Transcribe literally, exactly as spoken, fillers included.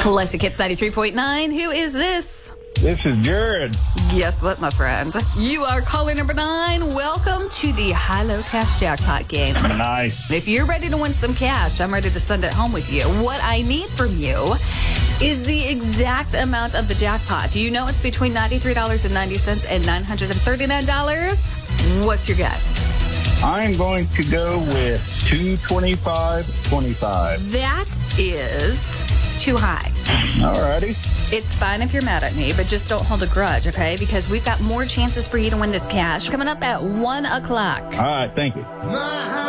Classic Hits ninety-three point nine. Who is this? This is Jared. Guess what, my friend? You are caller number nine. Welcome to the High-Low Cash Jackpot game. Nice. If you're ready to win some cash, I'm ready to send it home with you. What I need from you is the exact amount of the jackpot. Do you know it's between ninety-three dollars and ninety cents and nine hundred thirty-nine dollars? What's your guess? I'm going to go with two twenty-five twenty-five. That is too high. Alrighty. It's fine if you're mad at me, but just don't hold a grudge, okay? Because we've got more chances for you to win this cash coming up at one o'clock. All right, thank you.